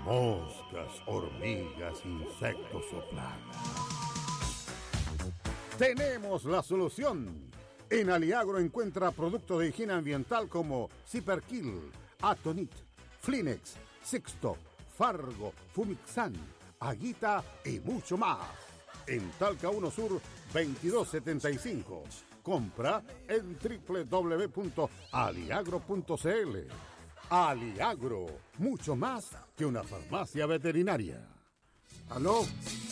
moscas, hormigas, insectos o plagas. Tenemos la solución. En Aliagro encuentra productos de higiene ambiental como Zipperkill, Atonit, Flinex, Sixto, Fargo, Fumixan, Aguita y mucho más. En Talca 1 Sur 2275. Compra en www.aliagro.cl. Aliagro, mucho más que una farmacia veterinaria. ¿Aló?